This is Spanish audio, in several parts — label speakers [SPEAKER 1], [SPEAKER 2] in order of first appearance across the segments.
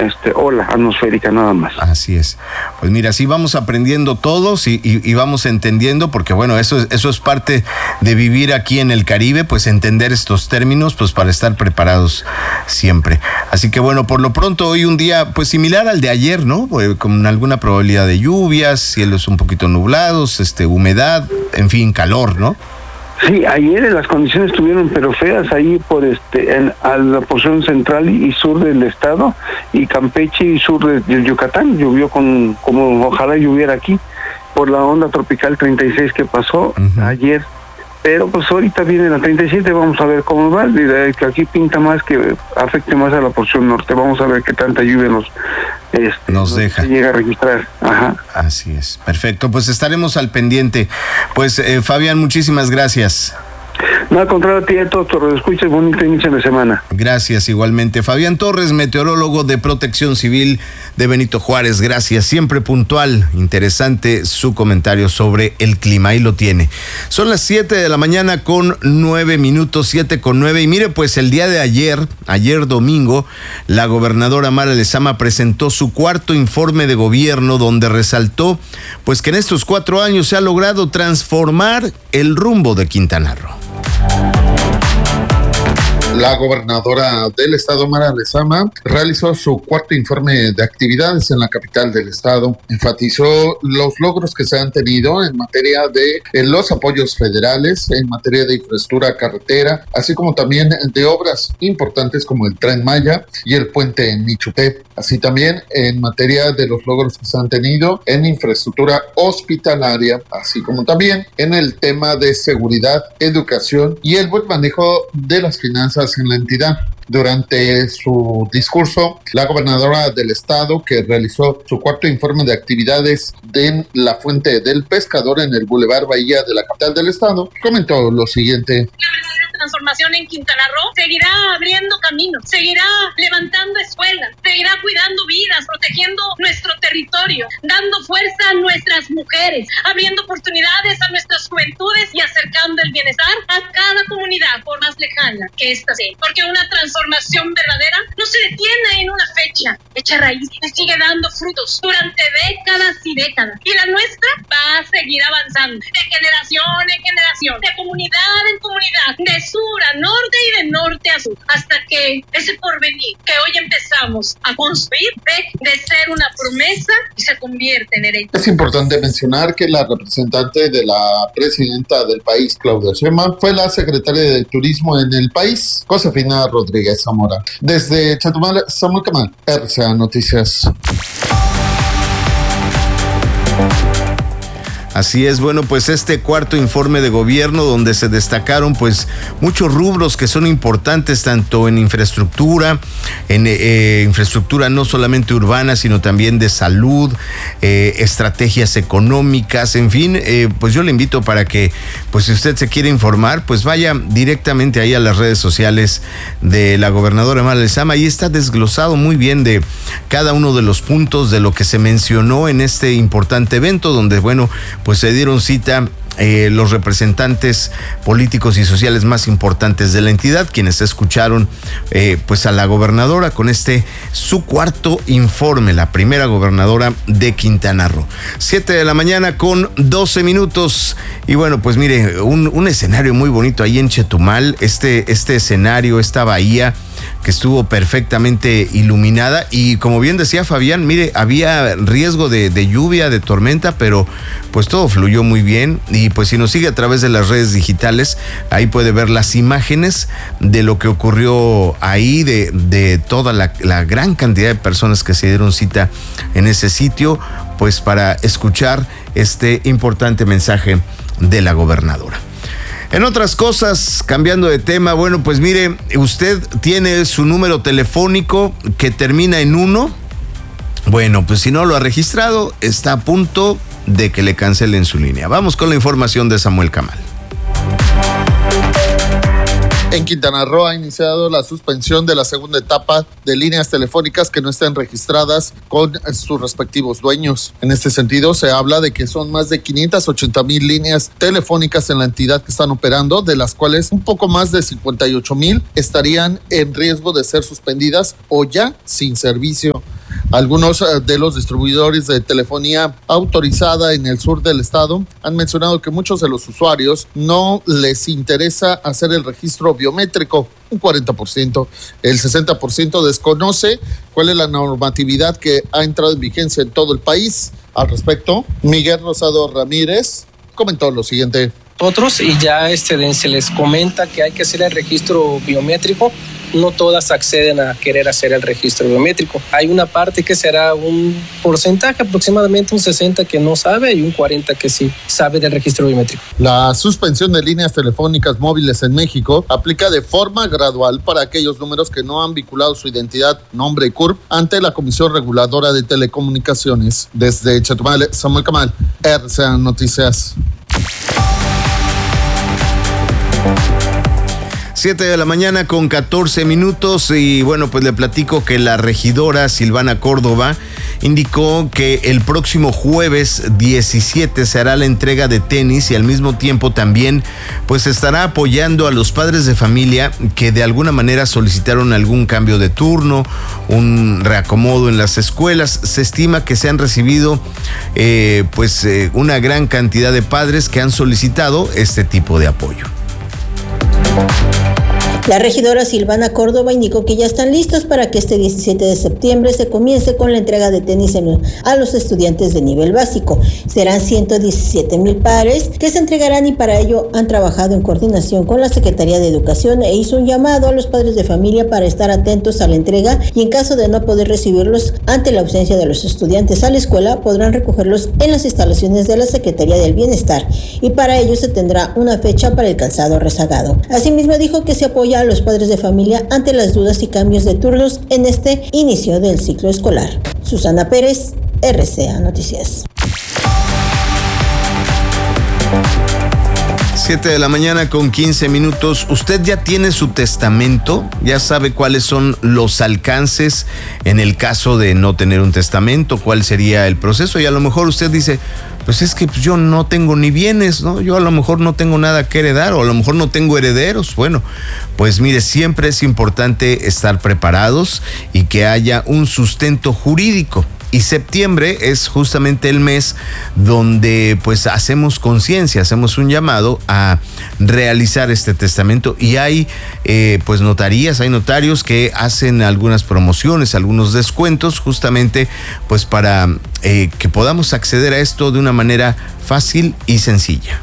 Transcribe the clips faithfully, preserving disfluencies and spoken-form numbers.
[SPEAKER 1] este, ola atmosférica nada más.
[SPEAKER 2] Así es. Pues mira, sí vamos aprendiendo todos y, y, y vamos entendiendo, porque bueno, eso es, eso es parte de vivir aquí en el Caribe, pues entender estos términos, pues para estar preparados siempre. Así que bueno, por lo pronto hoy un día pues similar al de ayer, ¿no? Pues, con alguna probabilidad de lluvias, cielos un poquito nublados, este, humedad, en fin, calor, ¿no?
[SPEAKER 1] Sí, ayer las condiciones estuvieron pero feas ahí por este en a la porción central y sur del estado, y Campeche y sur de, de Yucatán llovió con como ojalá lloviera aquí por la onda tropical treinta y seis que pasó uh-huh. ayer. Pero pues ahorita viene la treinta y siete, vamos a ver cómo va, que aquí pinta más que afecte más a la porción norte, vamos a ver qué tanta lluvia nos, este,
[SPEAKER 2] nos deja.
[SPEAKER 1] Se llega a registrar. Ajá.
[SPEAKER 2] Así es, perfecto, pues estaremos al pendiente. Pues eh, Fabián, muchísimas gracias.
[SPEAKER 1] No, al contrario, a ti y a todos tus escuchas, bonito inicio de semana.
[SPEAKER 2] Gracias, igualmente. Fabián Torres, meteorólogo de Protección Civil de Benito Juárez, gracias. Siempre puntual, interesante su comentario sobre el clima, ahí lo tiene. Son las siete de la mañana con nueve minutos, siete con nueve, y mire, pues el día de ayer, ayer domingo, la gobernadora Mara Lezama presentó su cuarto informe de gobierno, donde resaltó, pues que en estos cuatro años se ha logrado transformar el rumbo de Quintana Roo.
[SPEAKER 3] La gobernadora del estado, Mara Lezama, realizó su cuarto informe de actividades en la capital del estado. Enfatizó los logros que se han tenido en materia de en los apoyos federales, en materia de infraestructura carretera, así como también de obras importantes como el Tren Maya y el puente en Michupé. Así también en materia de los logros que se han tenido en infraestructura hospitalaria, así como también en el tema de seguridad, educación y el buen manejo de las finanzas en la entidad. Durante su discurso, la gobernadora del estado, que realizó su cuarto informe de actividades en la Fuente del Pescador en el Boulevard Bahía de la capital del estado, comentó lo siguiente.
[SPEAKER 4] Transformación en Quintana Roo seguirá abriendo caminos, seguirá levantando escuelas, seguirá cuidando vidas, protegiendo nuestro territorio, dando fuerza a nuestras mujeres, abriendo oportunidades a nuestras juventudes y acercando el bienestar a cada comunidad, por más lejana que ésta sea. Porque una transformación verdadera no se detiene en una fecha, echa raíz y sigue dando frutos durante décadas y décadas. Y la nuestra va a seguir avanzando de generación en generación, de comunidad en comunidad, de sur a norte y de norte a sur, hasta que ese porvenir que hoy empezamos a construir deje de ser una promesa y se convierte en herencia.
[SPEAKER 3] Es importante mencionar que la representante de la presidenta del país, Claudia Sheinbaum, fue la secretaria de Turismo en el país, Josefina Rodríguez Zamora. Desde Chetumal, Samuel Camal, R C A Noticias.
[SPEAKER 2] Así es, bueno, pues este cuarto informe de gobierno donde se destacaron pues muchos rubros que son importantes tanto en infraestructura, en eh, infraestructura no solamente urbana, sino también de salud, eh, estrategias económicas, en fin, eh, pues yo le invito para que, pues si usted se quiere informar, pues vaya directamente ahí a las redes sociales de la gobernadora Mara Lezama, y está desglosado muy bien de cada uno de los puntos de lo que se mencionó en este importante evento, donde, bueno, pues se dieron cita eh, los representantes políticos y sociales más importantes de la entidad, quienes escucharon eh, pues a la gobernadora con este su cuarto informe, la primera gobernadora de Quintana Roo. Siete de la mañana con doce minutos, y bueno, pues mire, un, un escenario muy bonito ahí en Chetumal, este, este escenario, esta bahía que estuvo perfectamente iluminada, y como bien decía Fabián, mire, había riesgo de, de lluvia, de tormenta, pero pues todo fluyó muy bien. Y pues si nos sigue a través de las redes digitales, ahí puede ver las imágenes de lo que ocurrió ahí, de, de toda la, la gran cantidad de personas que se dieron cita en ese sitio, pues para escuchar este importante mensaje de la gobernadora. En otras cosas, cambiando de tema, bueno, pues mire, usted tiene su número telefónico que termina en uno. Bueno, pues si no lo ha registrado, está a punto de que le cancelen su línea. Vamos con la información de Samuel Camal.
[SPEAKER 3] En Quintana Roo ha iniciado la suspensión de la segunda etapa de líneas telefónicas que no estén registradas con sus respectivos dueños. En este sentido, se habla de que son más de quinientas ochenta mil líneas telefónicas en la entidad que están operando, de las cuales un poco más de cincuenta y ocho mil estarían en riesgo de ser suspendidas o ya sin servicio. Algunos de los distribuidores de telefonía autorizada en el sur del estado han mencionado que muchos de los usuarios no les interesa hacer el registro biométrico, un cuarenta por ciento. El sesenta por ciento desconoce cuál es la normatividad que ha entrado en vigencia en todo el país. Al respecto, Miguel Rosado Ramírez comentó lo siguiente.
[SPEAKER 5] Otros y ya este, se les comenta que hay que hacer el registro biométrico. No todas acceden a querer hacer el registro biométrico. Hay una parte que será un porcentaje, aproximadamente un sesenta que no sabe y un cuarenta que sí sabe del registro biométrico.
[SPEAKER 3] La suspensión de líneas telefónicas móviles en México aplica de forma gradual para aquellos números que no han vinculado su identidad, nombre y C U R P ante la Comisión Reguladora de Telecomunicaciones. Desde Chetumal, Samuel Camal, R C A Noticias.
[SPEAKER 2] siete de la mañana con catorce minutos y bueno, pues le platico que la regidora Silvana Córdoba indicó que el próximo jueves diecisiete se hará la entrega de tenis y al mismo tiempo también pues estará apoyando a los padres de familia que de alguna manera solicitaron algún cambio de turno, un reacomodo en las escuelas. Se estima que se han recibido eh, pues eh, una gran cantidad de padres que han solicitado este tipo de apoyo.
[SPEAKER 6] La regidora Silvana Córdoba indicó que ya están listos para que este diecisiete de septiembre se comience con la entrega de tenis a los estudiantes de nivel básico. Serán ciento diecisiete mil pares que se entregarán y para ello han trabajado en coordinación con la Secretaría de Educación e hizo un llamado a los padres de familia para estar atentos a la entrega y en caso de no poder recibirlos ante la ausencia de los estudiantes a la escuela podrán recogerlos en las instalaciones de la Secretaría del Bienestar y para ello se tendrá una fecha para el calzado rezagado. Asimismo dijo que se apoya a los padres de familia ante las dudas y cambios de turnos en este inicio del ciclo escolar. Susana Pérez, R C A Noticias.
[SPEAKER 2] siete de la mañana con quince minutos. ¿Usted ya tiene su testamento? ¿Ya sabe cuáles son los alcances en el caso de no tener un testamento? ¿Cuál sería el proceso? Y a lo mejor usted dice, pues es que pues yo no tengo ni bienes, ¿no? Yo a lo mejor no tengo nada que heredar o a lo mejor no tengo herederos. Bueno, pues mire, siempre es importante estar preparados y que haya un sustento jurídico. Y septiembre es justamente el mes donde pues hacemos conciencia, hacemos un llamado a realizar este testamento y hay eh, pues notarías, hay notarios que hacen algunas promociones, algunos descuentos justamente pues para eh, que podamos acceder a esto de una manera fácil y sencilla.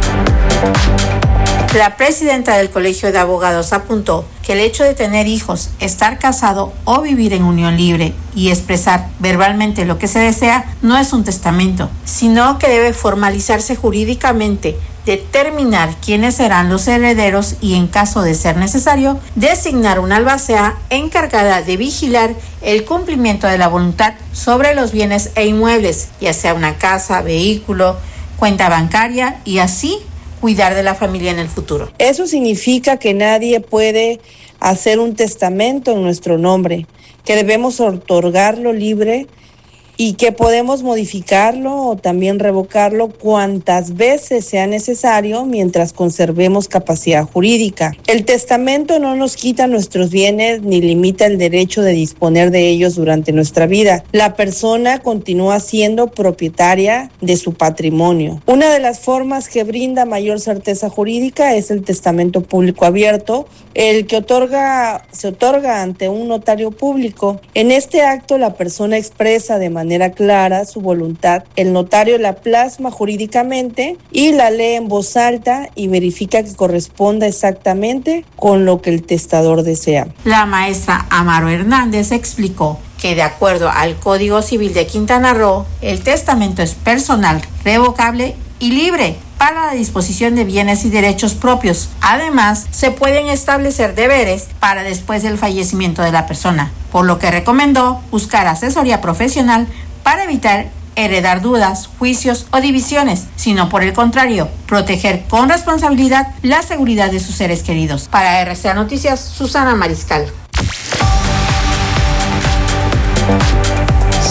[SPEAKER 7] La presidenta del Colegio de Abogados apuntó que el hecho de tener hijos, estar casado o vivir en unión libre y expresar verbalmente lo que se desea no es un testamento, sino que debe formalizarse jurídicamente, determinar quiénes serán los herederos y, en caso de ser necesario, designar una albacea encargada de vigilar el cumplimiento de la voluntad sobre los bienes e inmuebles, ya sea una casa, vehículo, cuenta bancaria y así cuidar de la familia en el futuro.
[SPEAKER 8] Eso significa que nadie puede hacer un testamento en nuestro nombre, que debemos otorgarlo libre y que podemos modificarlo o también revocarlo cuantas veces sea necesario mientras conservemos capacidad jurídica. El testamento no nos quita nuestros bienes ni limita el derecho de disponer de ellos durante nuestra vida. La persona continúa siendo propietaria de su patrimonio. Una de las formas que brinda mayor certeza jurídica es el testamento público abierto, el que otorga, se otorga ante un notario público. En este acto la persona expresa de manera manera clara su voluntad, el notario la plasma jurídicamente y la lee en voz alta y verifica que corresponda exactamente con lo que el testador desea.
[SPEAKER 7] La maestra Amaro Hernández explicó que de acuerdo al Código Civil de Quintana Roo, el testamento es personal, revocable y libre para la disposición de bienes y derechos propios. Además, se pueden establecer deberes para después del fallecimiento de la persona, por lo que recomendó buscar asesoría profesional para evitar heredar dudas, juicios o divisiones, sino por el contrario, proteger con responsabilidad la seguridad de sus seres queridos. Para R C A Noticias, Susana Mariscal.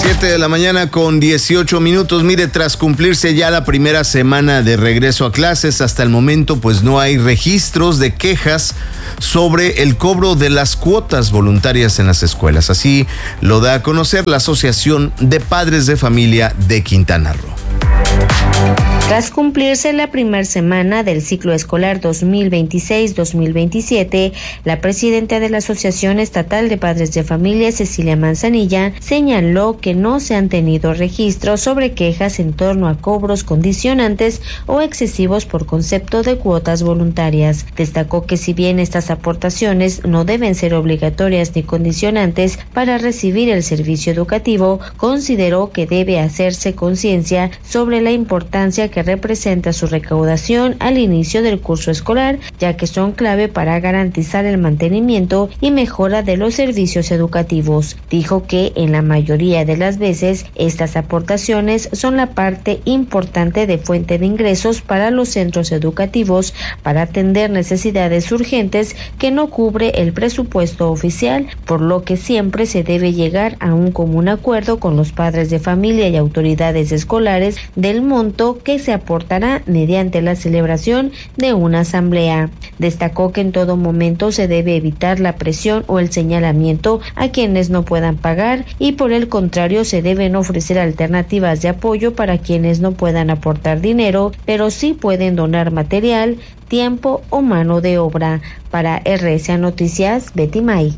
[SPEAKER 2] siete de la mañana con dieciocho minutos. Mire, tras cumplirse ya la primera semana de regreso a clases, hasta el momento pues no hay registros de quejas sobre el cobro de las cuotas voluntarias en las escuelas. Así lo da a conocer la Asociación de Padres de Familia de Quintana Roo.
[SPEAKER 9] Tras cumplirse la primera semana del ciclo escolar dos mil veintiséis dos mil veintisiete, la presidenta de la Asociación Estatal de Padres de Familia, Cecilia Manzanilla, señaló que no se han tenido registros sobre quejas en torno a cobros condicionantes o excesivos por concepto de cuotas voluntarias. Destacó que si bien estas aportaciones no deben ser obligatorias ni condicionantes para recibir el servicio educativo, consideró que debe hacerse conciencia sobre la importancia que representa su recaudación al inicio del curso escolar, ya que son clave para garantizar el mantenimiento y mejora de los servicios educativos. Dijo que en la mayoría de las veces estas aportaciones son la parte importante de fuente de ingresos para los centros educativos para atender necesidades urgentes que no cubre el presupuesto oficial, por lo que siempre se debe llegar a un común acuerdo con los padres de familia y autoridades escolares del monto que se aportará mediante la celebración de una asamblea. Destacó que en todo momento se debe evitar la presión o el señalamiento a quienes no puedan pagar y por el contrario se deben ofrecer alternativas de apoyo para quienes no puedan aportar dinero, pero sí pueden donar material, tiempo o mano de obra. Para R C A Noticias, Betty May.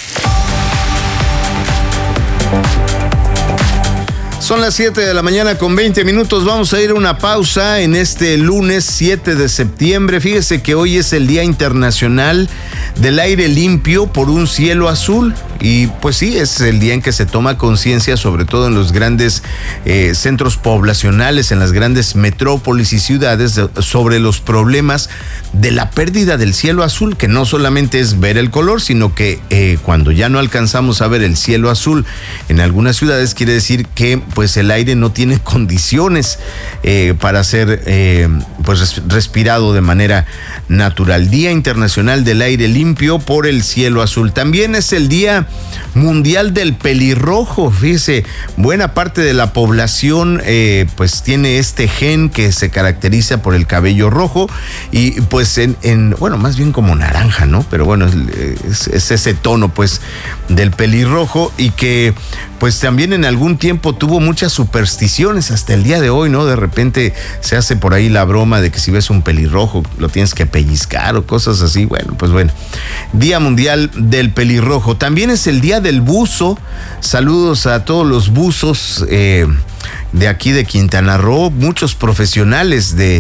[SPEAKER 2] Son las siete de la mañana con veinte minutos. Vamos a ir a una pausa en este lunes siete de septiembre. Fíjese que hoy es el Día Internacional del Aire Limpio por un Cielo Azul. Y pues sí, es el día en que se toma conciencia, sobre todo en los grandes eh, centros poblacionales, en las grandes metrópolis y ciudades, de, sobre los problemas de la pérdida del cielo azul, que no solamente es ver el color, sino que eh, cuando ya no alcanzamos a ver el cielo azul en algunas ciudades, quiere decir que pues el aire no tiene condiciones eh, para ser eh, pues respirado de manera natural. Día Internacional del Aire Limpio por el Cielo Azul. También es el Día Mundial del Pelirrojo. Fíjese, buena parte de la población eh, pues tiene este gen que se caracteriza por el cabello rojo y pues en, en bueno, más bien como naranja, ¿no? Pero bueno, es, es ese tono pues del pelirrojo y que pues también en algún tiempo tuvo muchas supersticiones hasta el día de hoy, ¿no? De repente se hace por ahí la broma de que si ves un pelirrojo lo tienes que pellizcar o cosas así. Bueno, pues bueno. Día Mundial del Pelirrojo. También es el Día del Buzo. Saludos a todos los buzos eh, de aquí de Quintana Roo, muchos profesionales de,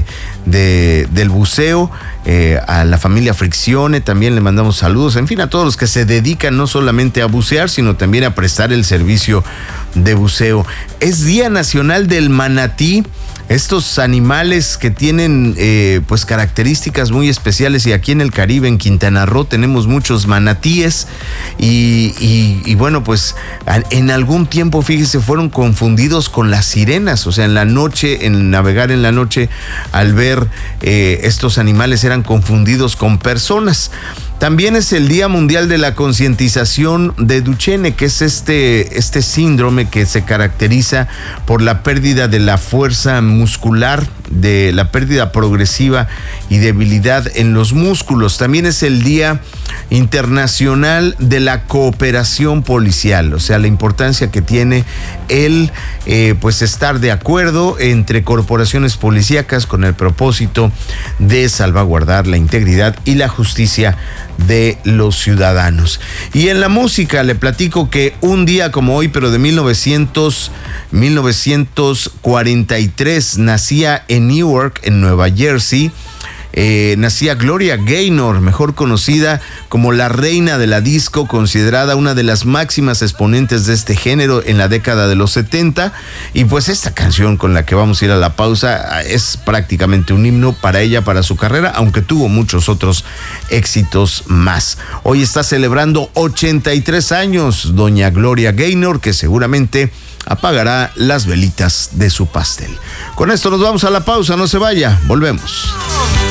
[SPEAKER 2] de del buceo, eh, a la familia Friccione también le mandamos saludos, en fin, a todos los que se dedican no solamente a bucear, sino también a prestar el servicio de buceo. Es Día Nacional del Manatí. Estos animales que tienen eh, pues características muy especiales, y aquí en el Caribe, en Quintana Roo, tenemos muchos manatíes y, y, y bueno, pues en algún tiempo, fíjese, fueron confundidos con las sirenas. O sea, en la noche, en navegar en la noche, al ver eh, estos animales eran confundidos con personas. También es el Día Mundial de la Concientización de Duchenne, que es este, este síndrome que se caracteriza por la pérdida de la fuerza muscular, de la pérdida progresiva y debilidad en los músculos. También es el Día Internacional de la Cooperación Policial, o sea, la importancia que tiene el eh, pues estar de acuerdo entre corporaciones policíacas con el propósito de salvaguardar la integridad y la justicia de los ciudadanos. Y en la música le platico que un día como hoy, pero de mil novecientos cuarenta y tres, nacía en Newark, en Nueva Jersey, Eh, nacía Gloria Gaynor, mejor conocida como la reina de la disco, considerada una de las máximas exponentes de este género en la década de los setenta. Y pues esta canción con la que vamos a ir a la pausa es prácticamente un himno para ella, para su carrera, aunque tuvo muchos otros éxitos más. Hoy está celebrando ochenta y tres años doña Gloria Gaynor, que seguramente apagará las velitas de su pastel. Con esto nos vamos a la pausa, no se vaya, volvemos.